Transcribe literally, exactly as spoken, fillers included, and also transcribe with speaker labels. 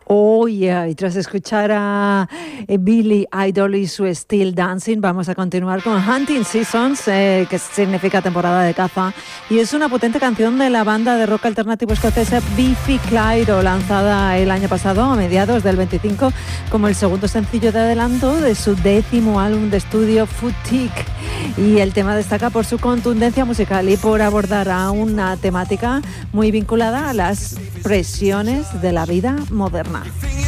Speaker 1: Oh, yeah. Y tras escuchar a eh, Billy Idol y su Still Dancing, vamos a continuar con Hunting Seasons, eh, que significa temporada de caza, y es una potente canción de la banda de rock alternativo escocesa Biffy Clyro, lanzada el año pasado a mediados del veinticinco como el segundo sencillo de adelanto de su décimo álbum de estudio Footique. Y el tema destaca por su contundencia musical y por abordar a una temática muy vinculada a las presiones de la vida moderna.